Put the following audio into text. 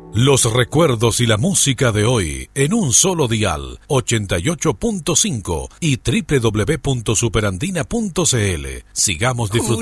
Los recuerdos y la música de hoy en un solo dial, 88.5 y www.superandina.cl. Sigamos disfrutando.